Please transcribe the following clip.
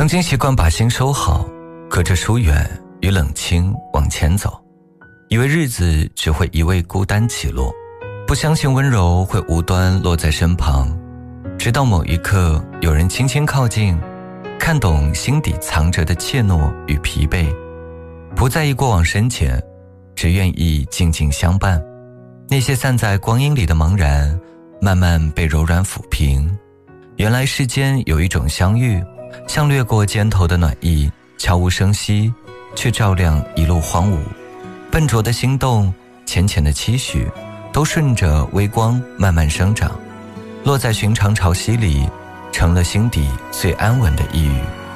曾经习惯把心收好，隔着疏远与冷清往前走，以为日子只会一味孤单起落，不相信温柔会无端落在身旁。直到某一刻，有人轻轻靠近，看懂心底藏着的怯懦与疲惫，不在意过往深浅，只愿意静静相伴。那些散在光阴里的茫然，慢慢被柔软抚平。原来世间有一种相遇，像掠过肩头的暖意，悄无声息，却照亮一路荒芜。笨拙的心动，浅浅的期许，都顺着微光慢慢生长，落在寻常潮汐里，成了心底最安稳的一隅。